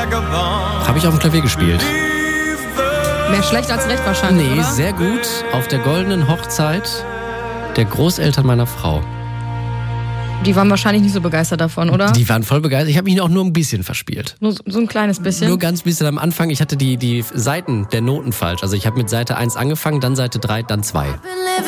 Habe ich auf dem Klavier gespielt. Mehr schlecht als recht wahrscheinlich, Nee, oder? sehr gut. Auf der goldenen Hochzeit der Großeltern meiner Frau. Die waren wahrscheinlich nicht so begeistert davon, oder? Die waren voll begeistert. Ich habe mich auch nur ein bisschen verspielt. Nur so ein kleines bisschen? Nur ganz bisschen am Anfang. Ich hatte die Seiten der Noten falsch. Also ich habe mit Seite 1 angefangen, dann Seite 3, dann 2.